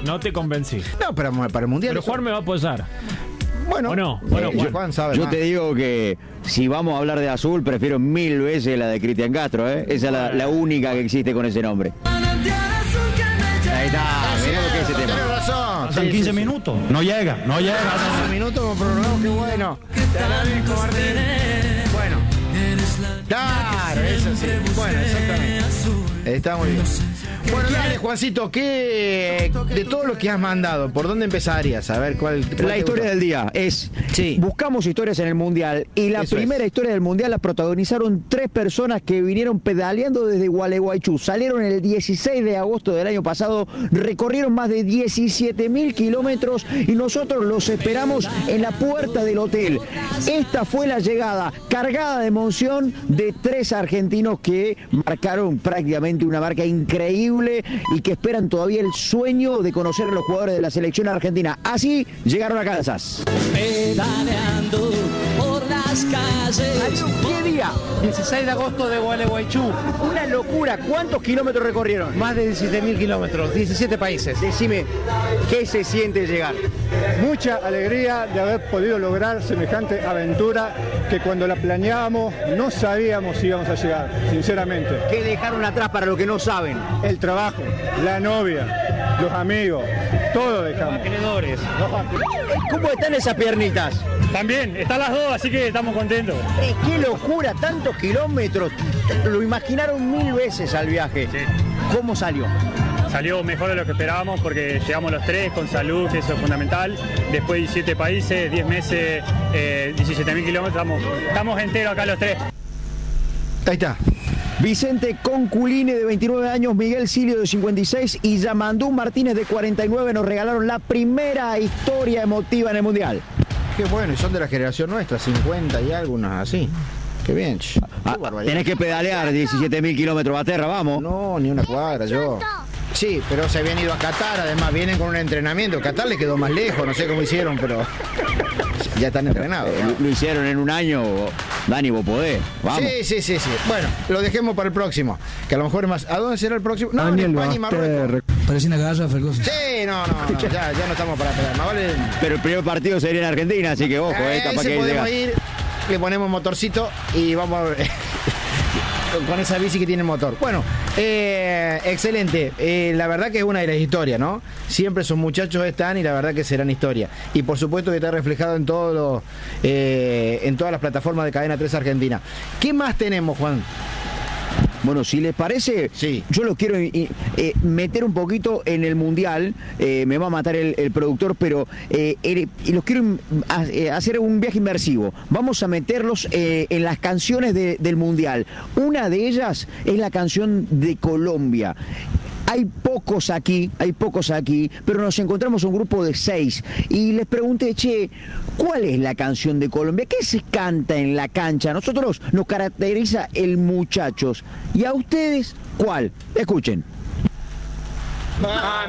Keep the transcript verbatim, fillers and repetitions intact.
no te convencí. No, para, para el Mundial. Pero Juan me va a apoyar. Bueno, ¿O no? Bueno, eh, Juan. Juan sabe Yo más. te digo que si vamos a hablar de azul, prefiero mil veces la de Cristian Castro, ¿eh? Esa es la, la única que existe con ese nombre. Ahí está, mirá lo que es ese tema. Tienes razón. Pasan Sí, quince sí, sí. minutos. No llega, no llega. quince minutos como prolongamos, qué bueno. Bueno. Claro, eso sí. Bueno, exactamente. Está muy bien. Bueno, dale, Juancito, ¿qué de todo lo que has mandado, por dónde empezarías? A ver cuál. cuál La te historia gustó? del día es, Sí. buscamos historias en el Mundial y la Eso primera es. historia del Mundial la protagonizaron tres personas que vinieron pedaleando desde Gualeguaychú. Salieron el dieciséis de agosto del año pasado, recorrieron más de diecisiete mil kilómetros y nosotros los esperamos en la puerta del hotel. Esta fue la llegada cargada de emoción de tres argentinos que marcaron prácticamente una marca increíble y que esperan todavía el sueño de conocer a los jugadores de la selección argentina. Así llegaron a Kansas. Pedaleando por las calles. ¿Qué día? dieciséis de agosto de Gualeguaychú. Una locura. ¿Cuántos kilómetros recorrieron? Más de diecisiete mil kilómetros, diecisiete países. Decime, ¿qué se siente llegar? Mucha alegría de haber podido lograr semejante aventura que cuando la planeábamos no sabíamos si íbamos a llegar, sinceramente. ¿Qué dejaron atrás para los que no saben? El trabajo, la novia, los amigos, todo dejamos. Acreedores. ¿Cómo están esas piernitas? También, están las dos, así que estamos contentos. Eh, ¡Qué locura! Tantos kilómetros. Lo imaginaron mil veces al viaje. Sí. ¿Cómo salió? Salió mejor de lo que esperábamos porque llegamos los tres con salud, que eso es fundamental. Después de diecisiete países, diez meses, eh, diecisiete mil kilómetros, estamos, estamos enteros acá los tres. Ahí está. Vicente Conculine, de veintinueve años, Miguel Silio, de cincuenta y seis, y Yamandú Martínez, de cuarenta y nueve, nos regalaron la primera historia emotiva en el Mundial. Qué bueno, y son de la generación nuestra, cincuenta y algunos así. Qué bien. Qué Ah, barbaridad. tenés que pedalear diecisiete mil kilómetros a tierra, vamos. No, ni una cuadra, yo. Sí, pero se habían ido a Qatar, además vienen con un entrenamiento. Qatar le quedó más lejos, no sé cómo hicieron, pero ya están entrenados. Eh, Lo, lo hicieron en un año, Dani, vos podés. Vamos. Sí, sí, sí, sí. Bueno, lo dejemos para el próximo, que a lo mejor es más. ¿A dónde será el próximo? No, en España y Marruecos. Parece una garrafa el coso. Sí, no, no, no, ya, ya no estamos para pegar. Más vale. Pero el primer partido sería en Argentina, así que ojo, Eh, eh, capaz ese que podemos llega. ir, le ponemos motorcito y vamos a ver. Con esa bici que tiene motor. Bueno, eh, excelente. Eh, la verdad que es una de las historias, ¿no? Siempre esos muchachos están y la verdad que serán historia. Y por supuesto que está reflejado en todos los, eh, en todas las plataformas de Cadena tres Argentina. ¿Qué más tenemos, Juan? Bueno, si les parece, Sí. yo los quiero eh, eh, meter un poquito en el Mundial, eh, me va a matar el, el productor, pero eh, eh, y los quiero mm, a- eh, hacer un viaje inmersivo. Vamos a meterlos eh, en las canciones de- del Mundial. Una de ellas es la canción de Colombia. Hay pocos aquí, hay pocos aquí, pero nos encontramos un grupo de seis y les pregunté, che, ¿cuál es la canción de Colombia? ¿Qué se canta en la cancha? A nosotros nos caracteriza el muchachos. ¿Y a ustedes cuál? Escuchen.